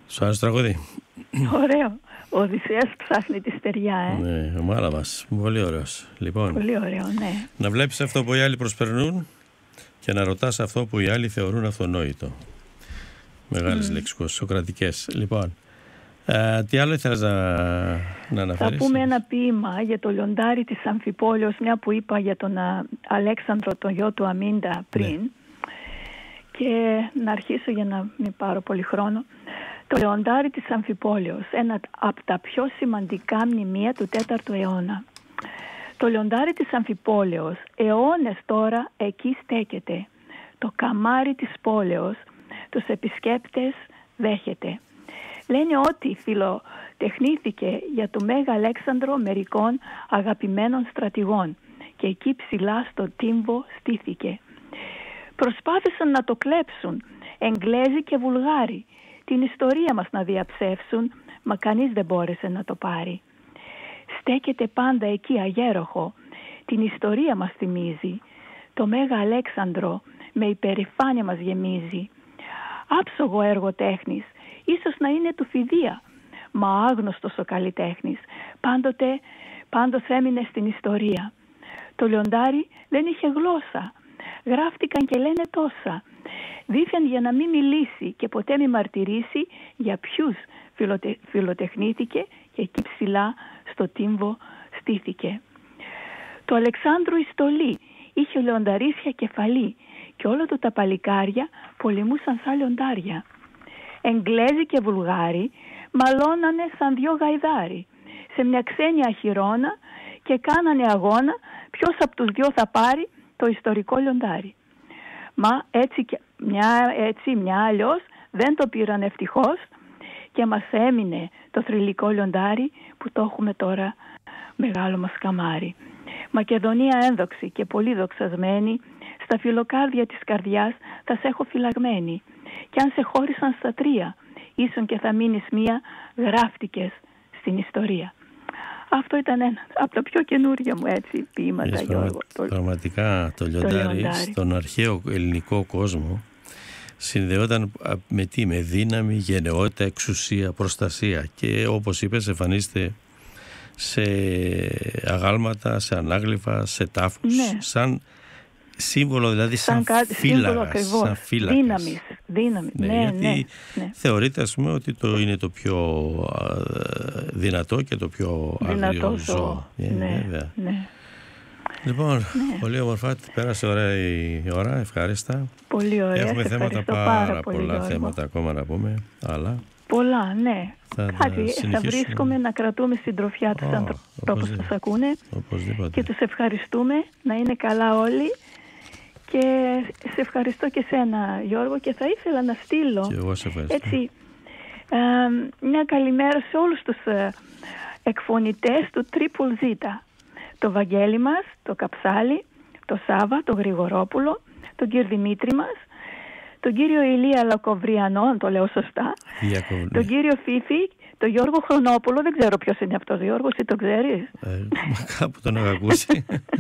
Σου άρεσε το τραγούδι? Ωραίο. Ο Οδυσσέας ψάχνει τη στεριά, Ναι, ο μάλα μας. Πολύ ωραίος. Λοιπόν, πολύ ωραίο, ναι. να βλέπεις αυτό που οι άλλοι προσπερνούν και να ρωτάς αυτό που οι άλλοι θεωρούν αυτονόητο. Μεγάλες λέξεις, σοκρατικές. Λοιπόν, τι άλλο ήθελες να αναφέρεις? Θα πούμε ένα ποίημα για το λιοντάρι της Αμφιπόλεως, μια που είπα για τον Αλέξανδρο, τον γιο του Αμίντα πριν. Ναι. Και να αρχίσω για να μην πάρω πολύ χρόνο. Το λιοντάρι της Αμφιπόλεως, ένα από τα πιο σημαντικά μνημεία του 4ου αιώνα. Το λιοντάρι της Αμφιπόλεως, αιώνες τώρα εκεί στέκεται. Το καμάρι της πόλεως, τους επισκέπτες δέχεται. Λένε ότι φιλοτεχνήθηκε για το Μέγα Αλέξανδρο μερικών αγαπημένων στρατηγών και εκεί ψηλά στο τύμβο στήθηκε. Προσπάθησαν να το κλέψουν Εγγλέζοι και Βουλγάροι, την ιστορία μας να διαψεύσουν, μα κανείς δεν μπόρεσε να το πάρει. Στέκεται πάντα εκεί αγέροχο, την ιστορία μας θυμίζει, το Μέγα Αλέξανδρο με υπερηφάνεια μας γεμίζει. Άψογο έργο τέχνης, ίσως να είναι του Φιδία, μα άγνωστος ο καλλιτέχνης, πάντως έμεινε στην ιστορία. Το λιοντάρι δεν είχε γλώσσα, γράφτηκαν και λένε τόσα, δήθεν για να μην μιλήσει και ποτέ μη μαρτυρήσει για ποιους φιλοτεχνήθηκε και εκεί ψηλά στο τύμβο στήθηκε. Το Αλεξάνδρου η στολή είχε λιονταρίσια κεφαλή και όλα του τα παλικάρια πολεμούσαν σαν λιοντάρια. Εγγλέζοι και Βουλγάροι μαλώνανε σαν δυο γαϊδάροι σε μια ξένια αχυρώνα και κάνανε αγώνα ποιος από τους δυο θα πάρει το ιστορικό λιοντάρι. Μα έτσι μια αλλιώς δεν το πήραν ευτυχώς και μας έμεινε το θρυλικό λιοντάρι που το έχουμε τώρα μεγάλο μας καμάρι. Μακεδονία ένδοξη και πολύ δοξασμένη, στα φιλοκάρδια της καρδιάς θα σε έχω φυλαγμένη. Κι αν σε χώρισαν στα τρία, ίσον και θα μείνεις μία, γράφτηκες στην ιστορία. Αυτό ήταν ένα από τα πιο καινούργια μου έτσι ποίηματα, Γιώργο. Πραγματικά το λιοντάρι στον αρχαίο ελληνικό κόσμο συνδεόταν με δύναμη, γενναιότητα, εξουσία, προστασία και όπως είπες εμφανίζεται σε αγάλματα, σε ανάγλυφα, σε τάφους, ναι. Σαν σύμβολο, δηλαδή σαν φύλακας. Δύναμη. Ναι, γιατί θεωρείται ας πούμε ότι είναι το πιο δυνατό και το πιο άγριο ζώο. Ναι. Λοιπόν, πολύ όμορφα, πέρασε ωραία η ώρα, ευχάριστα. Πολύ ωραία. Έχουμε θέματα πάρα πολλά θέματα ακόμα να πούμε, αλλά... Πολλά, ναι. Θα βρίσκουμε να κρατούμε συντροφιά τους ανθρώπους που σας ακούνε και τους ευχαριστούμε, να είναι καλά όλοι. Και σε ευχαριστώ και σένα, Γιώργο, και θα ήθελα να στείλω έτσι, μια καλημέρα σε όλους τους εκφωνητές του Triple Z. Το Βαγγέλη μας, το Καψάλη, το Σάβα, το Γρηγορόπουλο, τον κύριο Δημήτρη μας, τον κύριο Ηλία Λακοβριανό, αν το λέω σωστά, τον κύριο Φίφη, τον Γιώργο Χρονόπουλο, δεν ξέρω ποιος είναι αυτός, Γιώργο, εσύ το ξέρεις? Κάπου τον έχω ακούσει.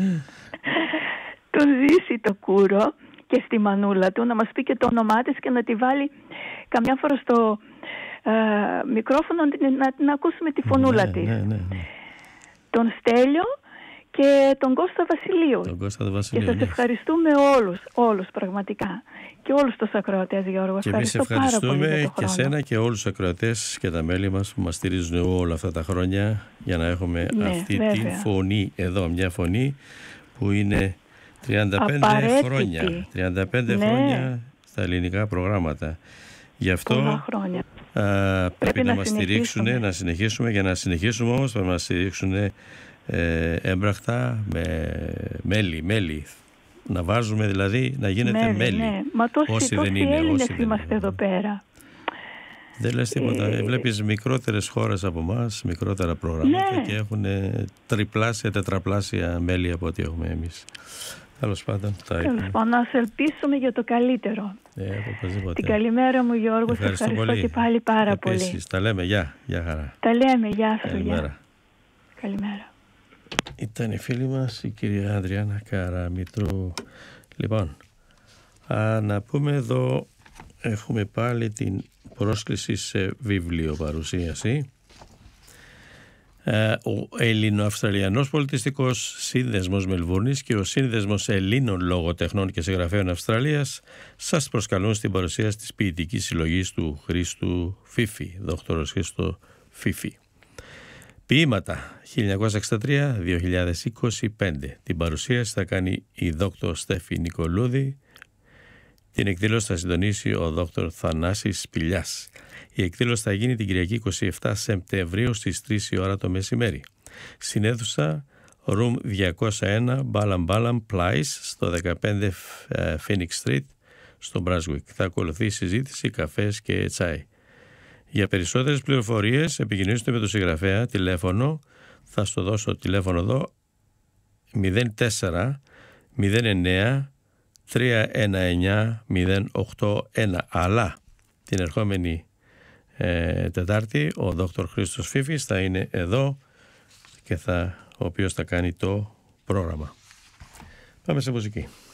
Τον Ζήση το Κούρο και στη μανούλα του, να μας πει και το όνομά της και να τη βάλει καμιά φορά στο μικρόφωνο να ακούσουμε τη φωνούλα της. Ναι. Τον Στέλιο και τον Κώστα Βασιλείου. Και σας ευχαριστούμε όλους πραγματικά. Και όλους τους ακροατές, Γιώργο. Και εμείς ευχαριστούμε και σένα και όλους τους ακροατές και τα μέλη μας που μας στηρίζουν όλα αυτά τα χρόνια για να έχουμε αυτή τη φωνή εδώ. Μια φωνή που είναι 35 χρόνια στα ελληνικά προγράμματα. Γι' αυτό πρέπει να μας στηρίξουν, να συνεχίσουμε. Για να συνεχίσουμε όμως πρέπει να μας στηρίξουν έμπρακτα με μέλη. Να βάζουμε δηλαδή, να γίνεται μέλη. Ναι. Μα τόσοι Έλληνες είμαστε εδώ πέρα. Δεν λες τίποτα. Βλέπεις μικρότερες χώρες από εμάς, μικρότερα προγράμματα και έχουν τριπλάσια, τετραπλάσια μέλη από ό,τι έχουμε εμείς. Τέλος πάντων, να σε ελπίσουμε για το καλύτερο. Την καλημέρα μου, Γιώργο. Σε ευχαριστώ και πάλι πάρα πολύ. Τα λέμε, γεια χαρά. Τα λέμε, γεια σου. Καλημέρα. Ήταν η φίλη μας η κυρία Ανδριάννα Καραμήτρου. Λοιπόν, να πούμε εδώ, έχουμε πάλι την πρόσκληση σε βιβλιοπαρουσίαση. Ο Ελληνοαυστραλιανός Πολιτιστικός Σύνδεσμος Μελβούρνης και ο Σύνδεσμος Ελλήνων Λογοτεχνών και Συγγραφέων Αυστραλίας σας προσκαλούν στην παρουσίαση της ποιητικής συλλογής του Χρήστου Φίφη, δόκτωρος Χρήστο Φίφη. Ποίηματα 1963-2025. Την παρουσίαση θα κάνει η δόκτωρ Στέφη Νικολούδη. Την εκδήλωση θα συντονίσει ο δόκτωρ Θανάσης Σπηλιάς. Η εκδήλωση θα γίνει την Κυριακή 27 Σεπτεμβρίου στις 3 η ώρα το μεσημέρι. Στην αίθουσα Room 201 Balam Place στο 15 Phoenix Street στο Brunswick. Θα ακολουθεί συζήτηση, καφές και τσάι. Για περισσότερες πληροφορίες επικοινωνήστε με τον συγγραφέα. Τηλέφωνο, θα στο δώσω τηλέφωνο εδώ, 04 09 319 081. Αλλά την ερχόμενη Τετάρτη ο δόκτωρ Χρήστος Φίφης θα είναι εδώ και ο οποίος θα κάνει το πρόγραμμα. Πάμε σε μουσική.